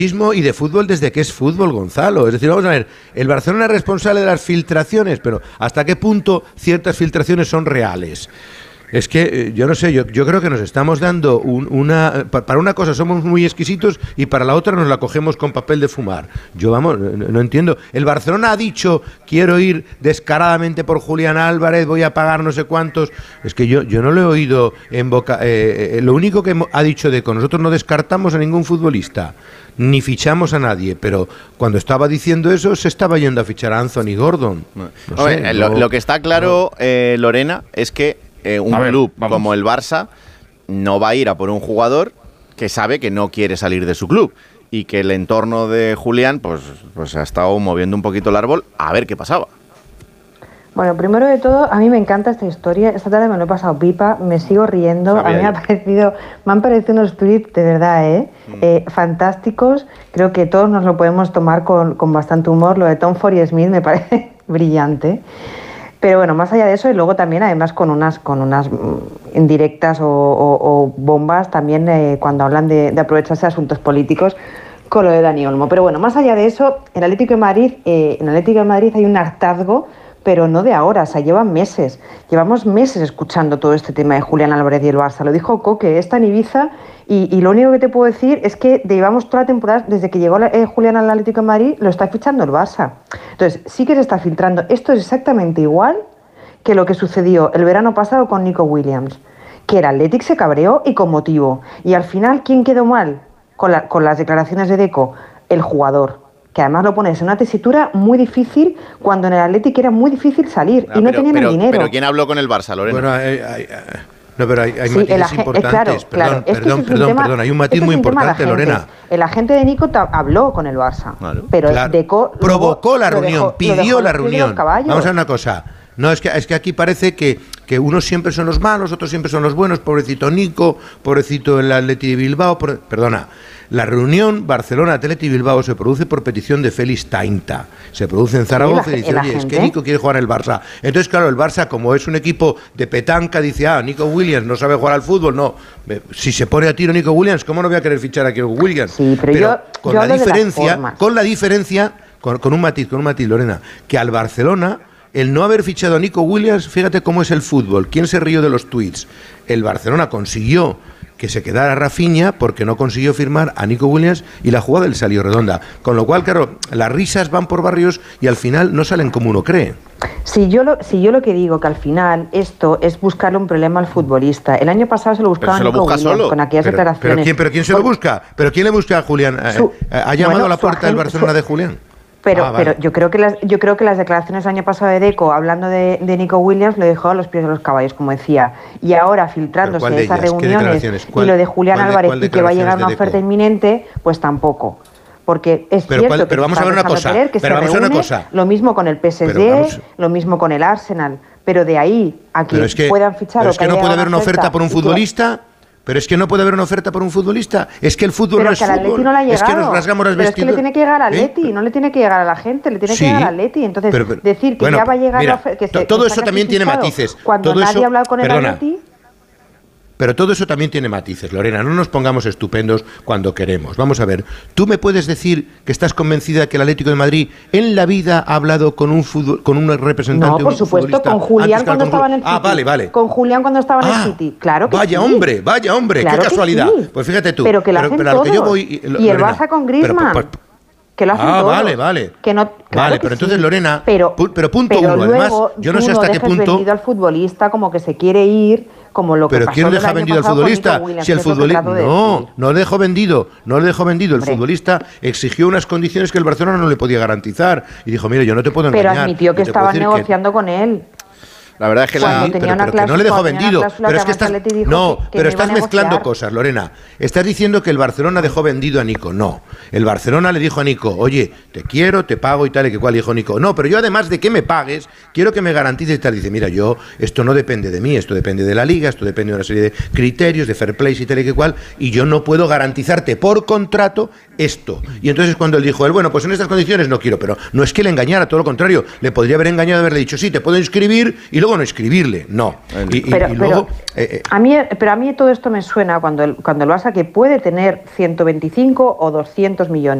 y de fútbol desde que es fútbol, Gonzalo. Es decir, vamos a ver, el Barcelona es responsable de las filtraciones, pero ¿hasta qué punto ciertas filtraciones son reales? Es que, yo no sé, yo creo que nos estamos dando para una cosa somos muy exquisitos y para la otra nos la cogemos con papel de fumar. Yo, vamos, no entiendo. El Barcelona ha dicho, quiero ir descaradamente por Julián Álvarez, voy a pagar no sé cuántos. Es que yo no lo he oído en boca. Lo único que ha dicho Deco, nosotros no descartamos a ningún futbolista, ni fichamos a nadie, pero cuando estaba diciendo eso se estaba yendo a fichar a Anthony Gordon. No sé, lo que está claro, Lorena, es que un club como el Barça no va a ir a por un jugador que sabe que no quiere salir de su club y que el entorno de Julián pues ha estado moviendo un poquito el árbol a ver qué pasaba. Bueno, primero de todo, a mí me encanta esta historia. Esta tarde me lo he pasado pipa, me sigo riendo. A mí me han parecido unos tweets de verdad, fantásticos. Creo que todos nos lo podemos tomar con bastante humor. Lo de Tom Ford Smith me parece brillante. Pero bueno, más allá de eso, y luego también además con unas indirectas o bombas también cuando hablan de aprovecharse de asuntos políticos con lo de Dani Olmo. Pero bueno, más allá de eso, en Atlético de Madrid hay un hartazgo, pero no de ahora, o sea, llevamos meses escuchando todo este tema de Julián Álvarez y el Barça. Lo dijo Coque, está en Ibiza y lo único que te puedo decir es que llevamos toda la temporada, desde que llegó Julián al Atlético de Madrid, lo está fichando el Barça. Entonces, sí que se está filtrando. Esto es exactamente igual que lo que sucedió el verano pasado con Nico Williams, que el Athletic se cabreó y con motivo. Y al final, ¿quién quedó mal con las declaraciones de Deco? El jugador, que además lo pones en una tesitura muy difícil cuando en el Athletic era muy difícil salir y no tenían el dinero. Pero ¿quién habló con el Barça, Lorena? Bueno, no, pero hay matices importantes. Claro. Perdón, hay un matiz muy importante, Lorena. El agente de Nico habló con el Barça, claro, pero Deco provocó la reunión, pidió la reunión. Vamos a ver una cosa. No, es que aquí parece que unos siempre son los malos, otros siempre son los buenos. Pobrecito Nico, pobrecito el Atleti de Bilbao. Perdona, la reunión Barcelona-Atleti Bilbao se produce por petición de Félix Tainta. Se produce en Zaragoza y dice, oye, es que Nico quiere jugar en el Barça. Entonces, claro, el Barça, como es un equipo de petanca, dice, Nico Williams no sabe jugar al fútbol. No, si se pone a tiro Nico Williams, ¿cómo no voy a querer fichar a Nico Williams? Sí, pero con la diferencia, con un matiz, Lorena, que al Barcelona, el no haber fichado a Nico Williams, fíjate cómo es el fútbol. ¿Quién se rió de los tuits? El Barcelona consiguió que se quedara Rafinha porque no consiguió firmar a Nico Williams y la jugada le salió redonda. Con lo cual, claro, las risas van por barrios y al final no salen como uno cree. Si yo lo que digo que al final esto es buscarle un problema al futbolista. El año pasado se lo buscaba Nico Williams solo, con aquellas declaraciones. ¿Pero quién se lo busca? ¿Pero quién le busca a Julián? ¿Ha llamado a la puerta del Barcelona de Julián? Pero yo creo que las declaraciones del año pasado de Deco, hablando de Nico Williams, lo dejó a los pies de los caballos, como decía. Y ahora, filtrándose esas reuniones y lo de Julián Álvarez y que va a llegar una oferta inminente, pues tampoco. Porque es cierto que vamos a ver una cosa. Lo mismo con el PSG, lo mismo con el Arsenal. Pero de ahí a que puedan fichar... Pero es que no puede haber una oferta por un futbolista... Pero es que no puede haber una oferta por un futbolista. Es que el fútbol no es fútbol. No le es que nos rasgamos las vestiduras. Es que le tiene que llegar al Atleti, no le tiene que llegar a la gente, le tiene que llegar al Atleti. Entonces, decir que ya va a llegar la oferta... Todo eso también tiene matices. Cuando nadie ha hablado con el Atleti... Pero todo eso también tiene matices, Lorena. No nos pongamos estupendos cuando queremos. Vamos a ver, ¿tú me puedes decir que estás convencida que el Atlético de Madrid en la vida ha hablado con un representante de un futbolista? No, por supuesto, con Julián cuando estaba en el City. Vale. Con Julián cuando estaba en el City. Claro que vaya sí. Hombre, claro qué casualidad. Sí. Pues fíjate tú. Pero que lo hacen pero todos. Que yo voy, y el Barça con Griezmann. Que lo hacen todos. Vale. Que no, claro pero entonces, sí. Lorena, pero punto uno. Luego, además, yo no sé hasta qué punto... vendido al futbolista como que se quiere ir, como lo que pero pasó ¿quién deja vendido al futbolista? Si el futbolista no lo dejó vendido. El futbolista exigió unas condiciones que el Barcelona no le podía garantizar y dijo, mira, yo no te puedo engañar. Pero admitió que estaban negociando con él. La verdad es que pero no le dejó vendido. Pero es que estás mezclando cosas, Lorena. Estás diciendo que el Barcelona dejó vendido a Nico. No. El Barcelona le dijo a Nico, oye, te quiero, te pago y tal y que cual. Dijo Nico, no, pero yo además de que me pagues, quiero que me garantices y tal. Dice, mira, esto no depende de mí, esto depende de la liga, esto depende de una serie de criterios, de fair play y tal y que cual, y yo no puedo garantizarte por contrato esto. Y entonces cuando él dijo, bueno, pues en estas condiciones no quiero, pero no es que le engañara, todo lo contrario, le podría haber engañado, haberle dicho, sí, te puedo inscribir y luego luego no escribirle, no. Pero a mí todo esto me suena cuando el Barça, que puede tener 125 o 200 millones,